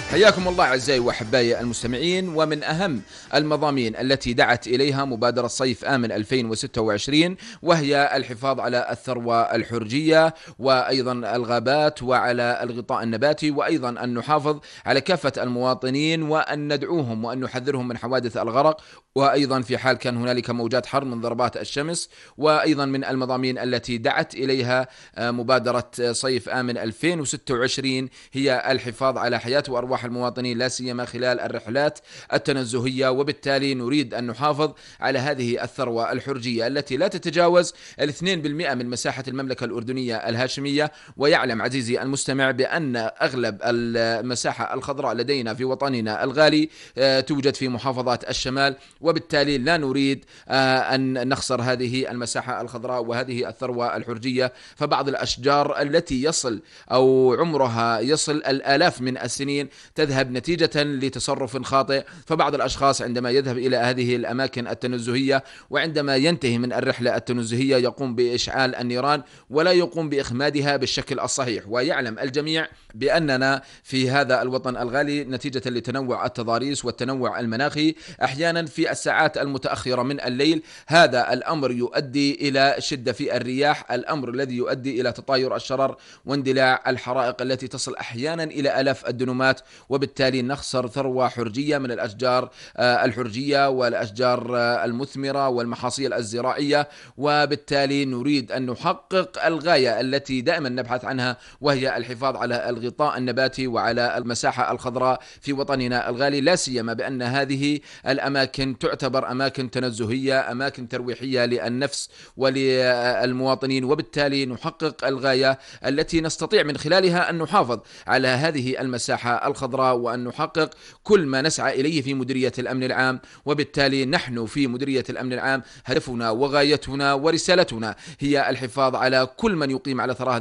حياكم الله أعزائي وأحبائي المستمعين. ومن أهم المضامين التي دعت إليها مبادرة صيف آمن 2026 وهي الحفاظ على الثروة الحرجية وأيضا الغابات وعلى الغطاء النباتي، وأيضا أن نحافظ على كافة المواطنين وأن ندعوهم وأن نحذرهم من حوادث الغرق، وأيضا في حال كان هنالك موجات حر من ضربات الشمس. وأيضا من المضامين التي دعت إليها مبادرة صيف آمن 2026 هي الحفاظ على حياة وأرواح المواطنين لا سيما خلال الرحلات التنزهية، وبالتالي نريد أن نحافظ على هذه الثروة الحرجية التي لا تتجاوز 2% من مساحة المملكة الأردنية الهاشمية. ويعلم عزيزي المستمع بأن أغلب المساحة الخضراء لدينا في وطننا الغالي توجد في محافظات الشمال، وبالتالي لا نريد أن نخسر هذه المساحة الخضراء وهذه الثروة الحرجية. فبعض الأشجار التي يصل أو عمرها يصل الآلاف من السنين تذهب نتيجة لتصرف خاطئ. فبعض الأشخاص عندما يذهب إلى هذه الأماكن التنزهية وعندما ينتهي من الرحلة التنزهية يقوم بإشعال النيران ولا يقوم بإخمادها بالشكل الصحيح. ويعلم الجميع بأننا في هذا الوطن الغالي نتيجة لتنوع التضاريس والتنوع المناخي أحيانا في الساعات المتأخرة من الليل هذا الأمر يؤدي إلى شدة في الرياح، الأمر الذي يؤدي إلى تطاير الشرر واندلاع الحرائق التي تصل أحيانا إلى آلاف الدنومات، وبالتالي نخسر ثروة حرجية من الأشجار الحرجية والأشجار المثمرة والمحاصيل الزراعية. وبالتالي نريد أن نحقق الغاية التي دائما نبحث عنها وهي الحفاظ على الغطاء النباتي وعلى المساحة الخضراء في وطننا الغالي، لا سيما بأن هذه الأماكن تعتبر أماكن تنزهية، أماكن ترويحية للنفس وللمواطنين، وبالتالي نحقق الغاية التي نستطيع من خلالها أن نحافظ على هذه المساحة الخضراء وأن نحقق كل ما نسعى إليه في مديرية الأمن العام. وبالتالي نحن في مديرية الأمن العام هدفنا وغايتنا ورسالتنا هي الحفاظ على كل من يقيم على ثرى